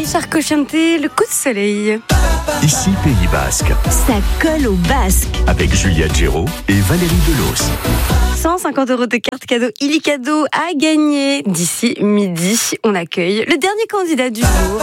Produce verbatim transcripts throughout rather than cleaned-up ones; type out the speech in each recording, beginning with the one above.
Richard Cochinté, le coup de soleil. Ici Pays Basque. Ça colle au basque. Avec Julia Géraud et Valérie Delos. cent cinquante euros de carte cadeau Illicadeau à gagner. D'ici midi, on accueille le dernier candidat du jour.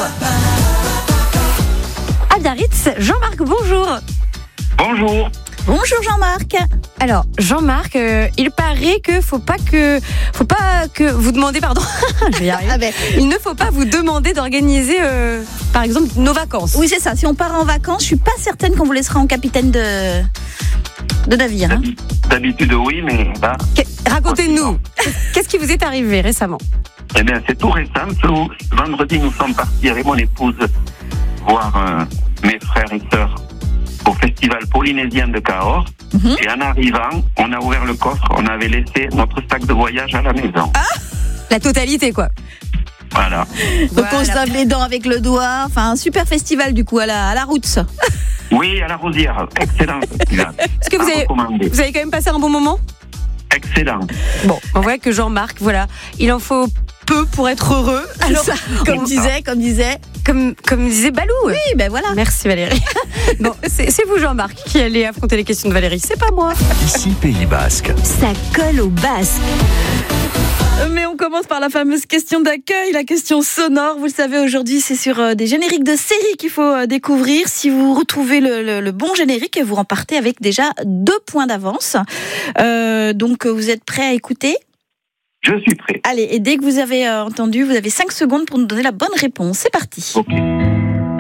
À Biarritz, Jean-Marc, bonjour. Bonjour. Bonjour Jean-Marc. Alors Jean-Marc, euh, il paraît que faut pas que faut pas que vous demandez pardon. Je vais y arriver. Ah ben. Il ne faut pas vous demander d'organiser euh, par exemple nos vacances. Oui, c'est ça. Si on part en vacances, je suis pas certaine qu'on vous laissera en capitaine de de navire. Hein. D'habitude oui, mais là... Que- Racontez-nous. Qu'est-ce qui vous est arrivé récemment? Eh bien, c'est tout récent. Ce vendredi, nous sommes partis avec mon épouse voir euh, mes frères et sœurs au festival polynésien de Cahors. Mhm. Et en arrivant, on a ouvert le coffre, on avait laissé notre sac de voyage à la maison. La totalité quoi. Voilà. Donc on se Voilà. lave les dents avec le doigt. Enfin, un super festival du coup à la à la route. Oui, à la Rosière. Excellent festival. Est-ce que vous À avez recommander. vous avez quand même passé un bon moment? Excellent. Bon, on voit que Jean-Marc, voilà, il en faut peu pour être heureux. Alors, Ça, comme comme, disait, comme disait. comme, comme disait Balou. Oui, ben voilà. Merci Valérie. Bon, c'est, c'est vous Jean-Marc qui allez affronter les questions de Valérie, c'est pas moi. Ici Pays Basque. Ça colle au basque. Mais on commence par la fameuse question d'accueil, la question sonore. Vous le savez, aujourd'hui, c'est sur euh, des génériques de séries qu'il faut euh, découvrir. Si vous retrouvez le, le, le bon générique, vous repartez avec déjà deux points d'avance. Euh, donc, vous êtes prêts à écouter ? Je suis prêt. Allez, et dès que vous avez euh, entendu, vous avez cinq secondes pour nous donner la bonne réponse. C'est parti. Ok.